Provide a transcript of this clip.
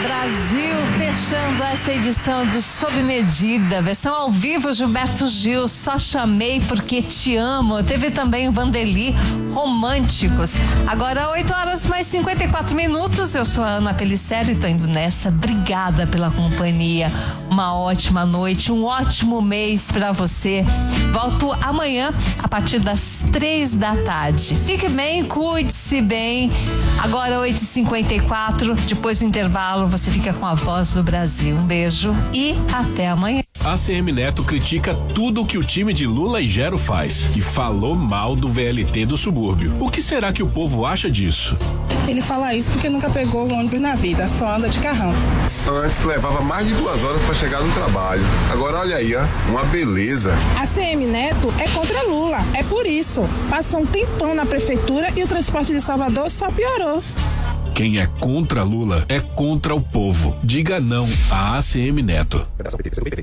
Brasil, fechando essa edição de Sob Medida, versão ao vivo, Gilberto Gil, Só Chamei Porque Te Amo. Teve também o Vanderly, Românticos. Agora 8h mais 54. Eu sou a Ana Pelliceri, tô indo nessa. Obrigada pela companhia. Uma ótima noite, um ótimo mês pra você. Volto amanhã a partir das 3h. Fique bem, cuide-se bem. Agora 8h54, depois do intervalo você fica com a Voz do Brasil. Um beijo e até amanhã. ACM Neto critica tudo o que o time de Lula e Gero faz e falou mal do VLT do subúrbio. O que será que o povo acha disso? Ele fala isso porque nunca pegou o ônibus na vida, só anda de carrão. Antes levava mais de 2 horas para chegar no trabalho. Agora olha aí, ó, uma beleza. ACM Neto é contra Lula, é por isso. Passou um tempão na prefeitura e o transporte de Salvador só piorou. Quem é contra Lula é contra o povo. Diga não a ACM Neto.